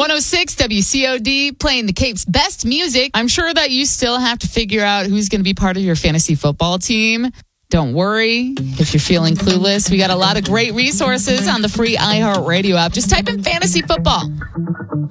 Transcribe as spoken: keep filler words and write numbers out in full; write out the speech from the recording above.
one oh six W C O D, playing the Cape's best music. I'm sure that you still have to figure out who's going to be part of your fantasy football team. Don't worry if you're feeling clueless. We got a lot of great resources on the free iHeartRadio app. Just type in fantasy football.